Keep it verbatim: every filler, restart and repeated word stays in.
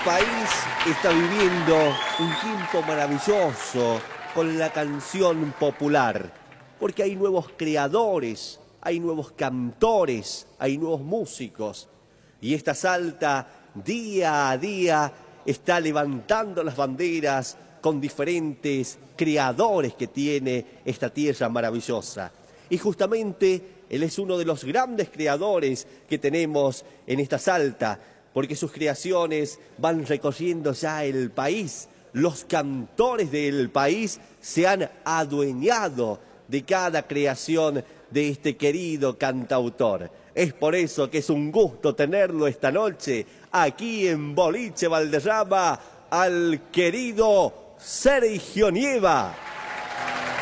país está viviendo un tiempo maravilloso con la canción popular, porque hay nuevos creadores, hay nuevos cantores, hay nuevos músicos, y esta Salta día a día está levantando las banderas con diferentes creadores que tiene esta tierra maravillosa. Y justamente él es uno de los grandes creadores que tenemos en esta Salta, porque sus creaciones van recorriendo ya el país. Los cantores del país se han adueñado de cada creación de este querido cantautor. Es por eso que es un gusto tenerlo esta noche aquí en Boliche Valderrama, al querido Sergio Nieva.